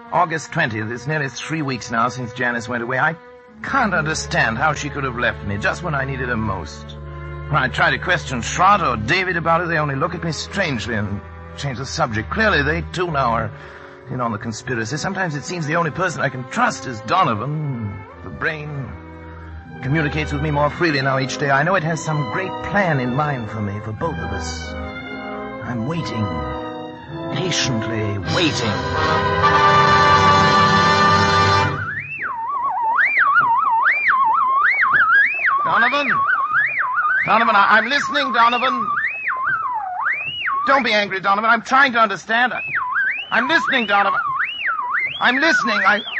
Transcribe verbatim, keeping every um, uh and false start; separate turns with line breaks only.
August twentieth. It's nearly three weeks now since Janice went away. I can't understand how she could have left me just when I needed her most. When I try to question Schrott or David about it, they only look at me strangely and change the subject. Clearly, they too now are in on the conspiracy. Sometimes it seems the only person I can trust is Donovan. The brain communicates with me more freely now each day. I know it has some great plan in mind for me, for both of us. I'm waiting, patiently waiting. Donovan? Donovan, I- I'm listening, Donovan. Don't be angry, Donovan. I'm trying to understand. I- I'm listening, Donovan. I'm listening. I...